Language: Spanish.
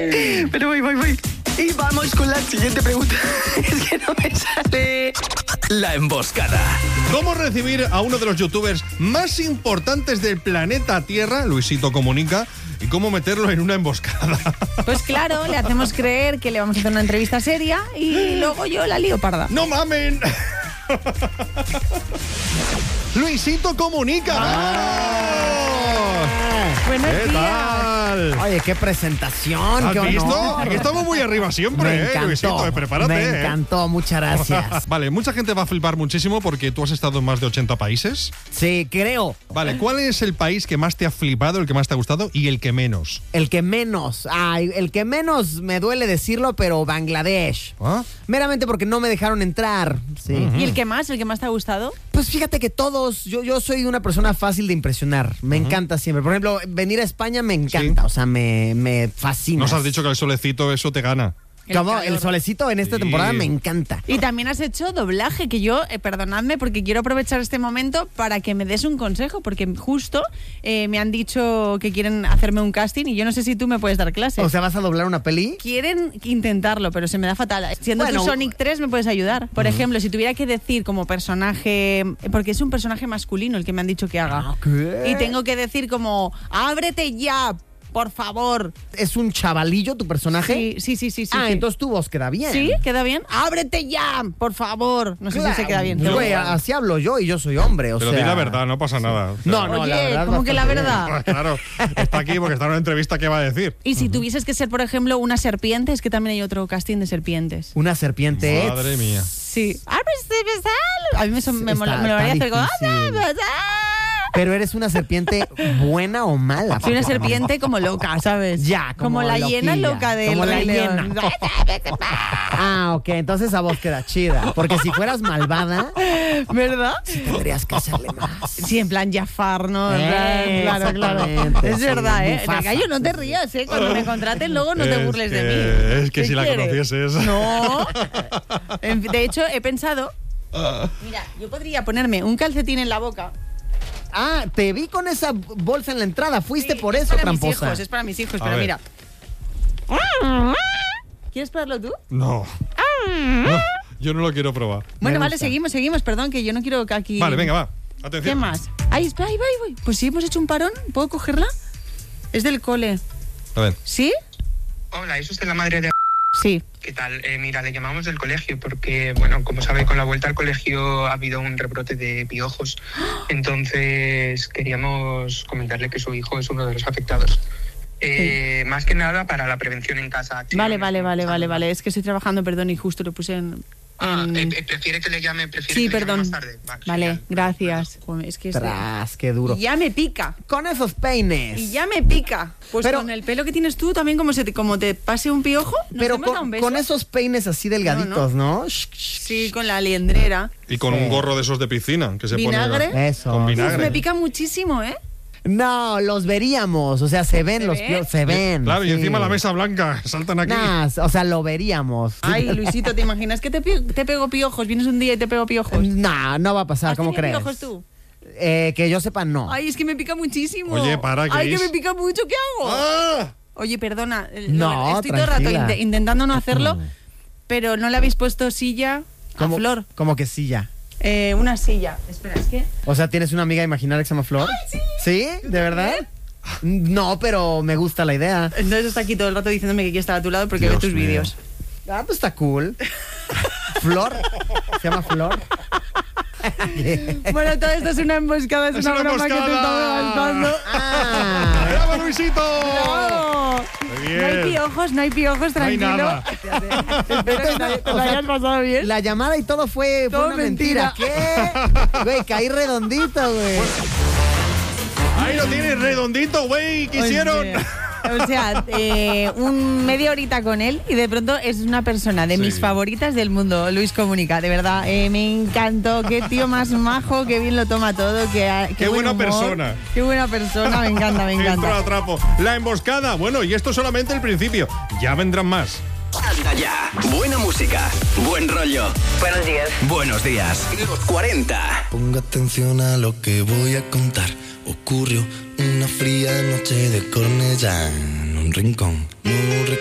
Pero voy. Y vamos con la siguiente pregunta. Es que no me sale. La emboscada. ¿Cómo recibir a uno de los youtubers más importantes del planeta Tierra, Luisito Comunica, y cómo meterlo en una emboscada? Pues claro, le hacemos creer que le vamos a hacer una entrevista seria y luego yo la lío parda. ¡No mamen! Luisito Comunica. Buenos ¿Qué días. tal? Oye, qué presentación, ¿Has qué visto? honor. Aquí estamos muy arriba siempre, Me encantó, Luisito, prepárate. me encantó, muchas gracias. Vale, mucha gente va a flipar muchísimo porque tú has estado en más de 80 países. Sí, creo. Vale, ¿cuál es el país que más te ha flipado, el que más te ha gustado y el que menos? El que menos me duele decirlo, pero Bangladesh. ¿Ah? Meramente porque no me dejaron entrar. Sí. ¿Y el que más te ha gustado? Pues fíjate que todos, yo soy una persona fácil de impresionar. Me encanta siempre. Por ejemplo, venir a España me encanta. Sí. O sea, me fascina. Nos has dicho que el solecito eso te gana. Como calor. el solecito en esta Sí. temporada me encanta. Y también has hecho doblaje, que yo, perdonadme, porque quiero aprovechar este momento para que me des un consejo, porque justo me han dicho que quieren hacerme un casting y yo no sé si tú me puedes dar clases. O sea, ¿vas a doblar una peli? Quieren intentarlo, pero se me da fatal. Siendo Bueno. tú Sonic 3, me puedes ayudar. Por ejemplo, si tuviera que decir como personaje, porque es un personaje masculino el que me han dicho que haga. ¿Qué? Y tengo que decir como, ábrete ya, por favor. ¿Es un chavalillo tu personaje? Sí. Entonces tu voz queda bien. ¿Sí? ¿Queda bien? ¡Ábrete ya! Por favor. No sé si se queda bien. Güey, así hablo yo y yo soy hombre, o Pero sea... di la verdad, no pasa nada. No, Oye, la verdad. ¿cómo que la bastante bien. verdad? Claro, está aquí porque está en una entrevista, ¿qué va a decir? Y si tuvieses que ser, por ejemplo, una serpiente, es que también hay otro casting de serpientes. Una serpiente. Madre mía. Sí. A mí me molaría hacer como... difícil. Pero eres una serpiente buena o mala. Soy una serpiente como loca, ¿sabes? Ya, como la hiena loquilla. loca de Como la Rey León. hiena. Ah, ok, entonces esa voz queda chida. Porque si fueras malvada, ¿Verdad? tendrías que hacerle más. Sí, en plan Jafar, ¿no? En plan, claro. exactamente. Es verdad, ¿eh? Mufasa. Gallo, no te rías, ¿eh? Cuando me contraten, luego no te Es burles que- de mí. es que ¿Qué si la quieres? conocieses. No. De hecho, he pensado... Mira, yo podría ponerme un calcetín en la boca. Ah, te vi con esa bolsa en la entrada. Fuiste Sí, por es eso, para mis tramposa. hijos, es para mis hijos, A pero ver. mira. ¿Quieres probarlo tú? No. No, yo no lo quiero probar. Bueno, Me vale, gusta. seguimos, perdón, que yo no quiero que aquí... Vale, venga, va. Atención. ¿Qué más? Ahí, espera, ahí voy. Pues sí, hemos hecho un parón, ¿puedo cogerla? Es del cole. A ver. ¿Sí? Hola, ¿es usted la madre de...? Sí. ¿Qué tal? Mira, le llamamos del colegio porque, bueno, como sabe, con la vuelta al colegio ha habido un rebrote de piojos. Entonces, queríamos comentarle que su hijo es uno de los afectados. Más que nada para la prevención en casa. Vale. Es que estoy trabajando, perdón, y justo lo puse en... ¿Prefiere que le llame? Sí, perdón. Más tarde? Vale, genial. gracias. Joder, es que Tras, qué duro. Y ya me pica. Con esos peines. Y ya me pica. Pues Pero- con el pelo que tienes tú, también como te pase un piojo, ¿nos Pero hemos dado un beso? con esos peines así delgaditos, ¿no? Sí, con la liendrera. Y con un gorro de esos de piscina que se ¿Vinagre? pone. Eso. Con Uf, vinagre. me pica muchísimo, ¿eh? No, los veríamos. O sea, se ven ¿Se los ven? piojos. Se ven. Claro, y sí. encima la mesa blanca. Saltan aquí. Nah, o sea, lo veríamos. Ay, Luisito, ¿te imaginas que te pego piojos? Vienes un día y te pego piojos. Nah, no va a pasar, ¿Has ¿cómo tenido crees? piojos tú? Que yo sepa, no. Ay, es que me pica muchísimo. Oye, para, Ay, Cris. que me pica mucho, ¿qué hago? ¡Ah! Oye, perdona. No, estoy todo el rato tranquila. intentando no hacerlo, pero no le habéis puesto silla a Flor. Como que sí, ya. Una silla. Espera, es que... O sea, ¿tienes una amiga imaginaria que se llama Flor? sí. ¿Sí? ¿De verdad? No, pero me gusta la idea. Entonces está aquí todo el rato diciéndome que quiere estar a tu lado porque Dios ve tus mío. vídeos. Ah, pues está cool. Flor. Se llama Flor. Bueno, todo esto es una emboscada, es una broma que te emboscada. estamos lanzando. Ah, ¡Bravo, Luisito! No. Muy bien. No hay piojos, No hay tranquilo. nada. Espero que te lo hayas pasado bien. la llamada y todo fue Todo una mentira. mentira. ¿Qué? Güey, caí redondito, güey. Ahí lo tienes, redondito, güey. ¿Qué hicieron? O sea, un media horita con él y de pronto es una persona de mis favoritas del mundo, Luis Comunica, de verdad. Me encantó, qué tío más majo, qué bien lo toma todo, Qué buen buena humor, persona. Qué buena persona, me encanta, me Entro encanta. a trapo. La emboscada. Bueno, y esto es solamente el principio. Ya vendrán más. Anda ya. Buena música. Buen rollo. Buenos días. Buenos días. Los 40. Ponga atención a lo que voy a contar. Ocurrió una fría noche de Cornellá en un rincón. No